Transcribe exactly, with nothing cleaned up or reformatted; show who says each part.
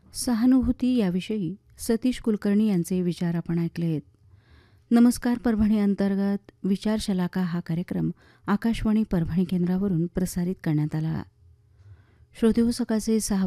Speaker 1: सहानुभूती याविषयी सतीश कुलकर्णी यांचे विचार आपण ऐकले आहेत. नमस्कार परभणी अंतर्गत विचार शलाका हा कार्यक्रम आकाशवाणी परभणी केंद्रावरून प्रसारित करण्यात आला. श्रोते हो, सकाळचे सहा